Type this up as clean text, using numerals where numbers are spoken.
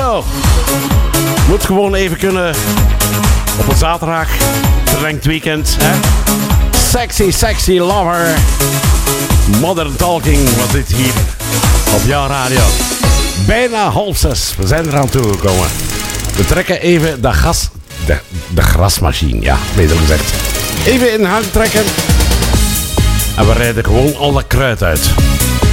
radio. Moet gewoon even kunnen op een zaterdag, verlengd weekend. Hè? Sexy, sexy lover. Modern Talking was dit hier op jouw radio. Bijna 5:30. We zijn eraan toegekomen. We trekken even de grasmachine, ja, beter gezegd. Even in hang trekken. En we rijden gewoon al dat kruid uit.